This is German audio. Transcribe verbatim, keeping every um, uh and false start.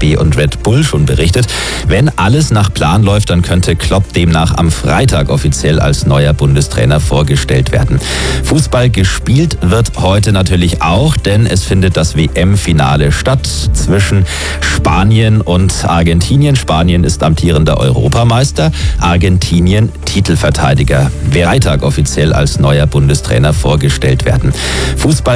B und Red Bull schon berichtet. Wenn alles nach Plan läuft, dann könnte Klopp demnach am Freitag offiziell als neuer Bundestrainer vorgestellt werden. Fußball gespielt wird heute natürlich auch, denn es findet das W M-Finale statt zwischen Spanien und Argentinien. Spanien ist amtierender Europameister, Argentinien Titelverteidiger. Wer Freitag offiziell als neuer Bundestrainer vorgestellt werden. Fußball